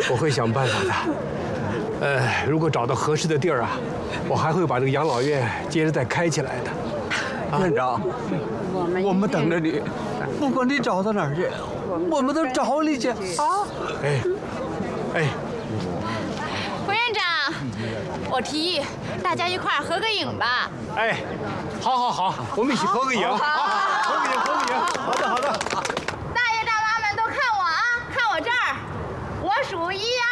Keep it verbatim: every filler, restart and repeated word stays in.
我会想办法的。呃，如果找到合适的地儿啊，我还会把这个养老院接着再开起来的。 院长，我们等着你，不管你找到哪儿去，我们都找你去啊！ 哎，哎， 胡院长，我提议大家一块儿合个影吧。 哎，好，好，好，我们一起合个影，好，合个影，合个影，好的，好的。 大爷大妈们都看我啊，看我这儿，我数一